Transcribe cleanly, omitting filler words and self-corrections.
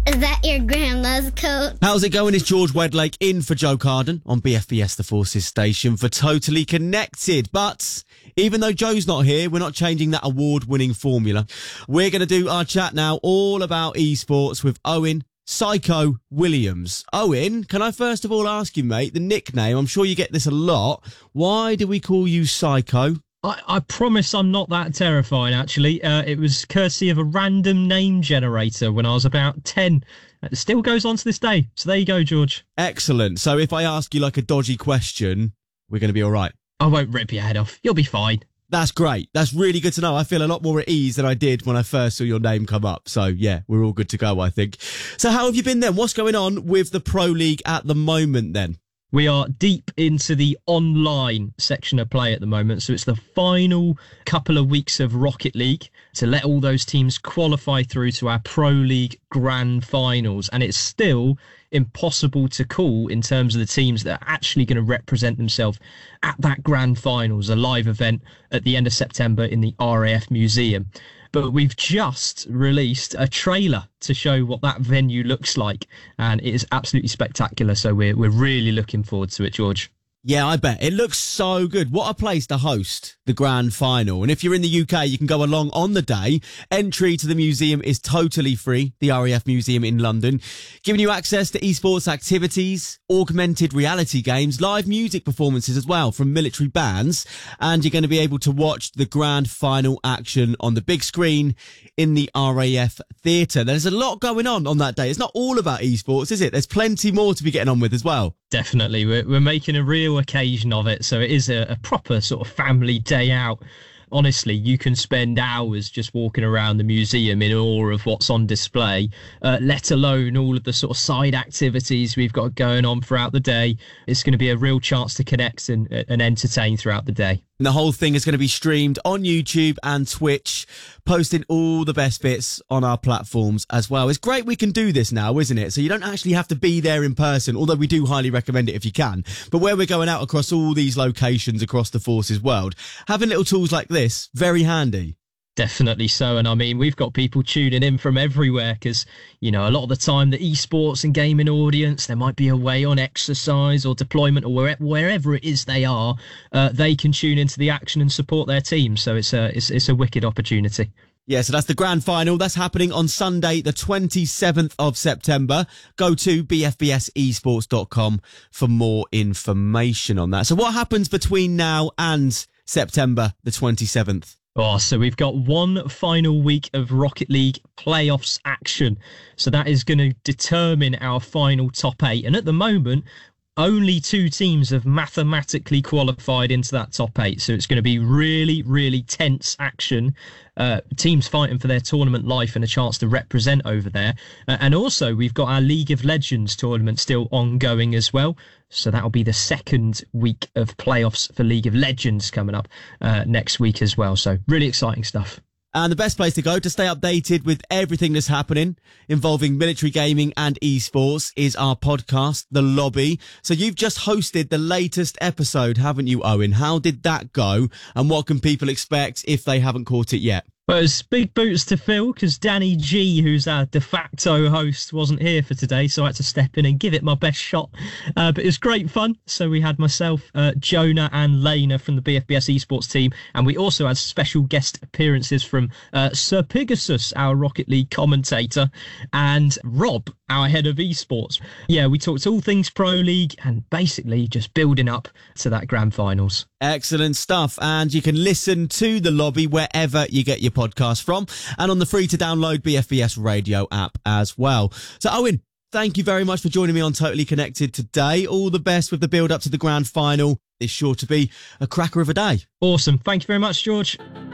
Is that your grandma's coat? How's it going? It's George Wedlake in for Joe Carden on BFBS The Forces station for Totally Connected. But even though Joe's not here, we're not changing that award-winning formula. We're going to do our chat now all about esports with Owen Psycho Williams. Owen, can I first of all ask you, mate, the nickname, I'm sure you get this a lot. Why do we call you Psycho? I promise I'm not that terrifying, actually. It was courtesy of a random name generator when I was about 10. It still goes on to this day. So there you go, George. Excellent. So if I ask you like a dodgy question, we're going to be all right. I won't rip your head off. You'll be fine. That's great. That's really good to know. I feel a lot more at ease than I did when I first saw your name come up. So, yeah, we're all good to go, I think. So how have you been then? What's going on with the Pro League at the moment then? We are deep into the online section of play at the moment. So it's the final couple of weeks of Rocket League to let all those teams qualify through to our Pro League Grand Finals. And it's still impossible to call in terms of the teams that are actually going to represent themselves at that Grand Finals, a live event at the end of September in the RAF Museum. But we've just released a trailer to show what that venue looks like, and it is absolutely spectacular. So we're really looking forward to it, George. Yeah, I bet. It looks so good. What a place to host the grand final. And if you're in the UK, you can go along on the day. Entry to the museum is totally free, the RAF Museum in London, giving you access to esports activities, augmented reality games, live music performances as well from military bands. And you're going to be able to watch the grand final action on the big screen in the RAF Theatre. There's a lot going on that day. It's not all about esports, is it? There's plenty more to be getting on with as well. Definitely. We're making a real occasion of it. So it is a proper sort of family day out. Honestly, you can spend hours just walking around the museum in awe of what's on display, let alone all of the sort of side activities we've got going on throughout the day. It's going to be a real chance to connect and entertain throughout the day. And the whole thing is going to be streamed on YouTube and Twitch, posting all the best bits on our platforms as well. It's great we can do this now, isn't it? So you don't actually have to be there in person, although we do highly recommend it if you can. But where we're going out across all these locations across the Forces world, having little tools like this, very handy. Definitely so. And I mean, we've got people tuning in from everywhere because, you know, a lot of the time the esports and gaming audience, they might be away on exercise or deployment or wherever it is they are, they can tune into the action and support their team. So it's a wicked opportunity. Yeah, so that's the grand final. That's happening on Sunday, the 27th of September. Go to bfbsesports.com for more information on that. So what happens between now and September the 27th? Oh, so we've got one final week of Rocket League playoffs action. So that is going to determine our final top 8. And at the moment, only 2 teams have mathematically qualified into that top 8. So it's going to be really, really tense action. Teams fighting for their tournament life and a chance to represent over there. And also, we've got our League of Legends tournament still ongoing as well. So that'll be the second week of playoffs for League of Legends coming up next week as well. So really exciting stuff. And the best place to go to stay updated with everything that's happening involving military gaming and esports is our podcast, The Lobby. So you've just hosted the latest episode, haven't you, Owen? How did that go? And what can people expect if they haven't caught it yet? Well, it's big boots to fill because Danny G, who's our de facto host, wasn't here for today, so I had to step in and give it my best shot. But it was great fun. So we had myself, Jonah and Lena from the BFBS esports team, and we also had special guest appearances from Sir Pegasus, our Rocket League commentator, and Rob, our head of esports. Yeah, we talked all things Pro League and basically just building up to that grand finals. Excellent stuff. And you can listen to The Lobby wherever you get your podcast from and on the free to download BFBS radio app as well. So Owen, thank you very much for joining me on Totally Connected today. All the best with the build up to the grand final. It's sure to be a cracker of a day. Awesome. Thank you very much, George.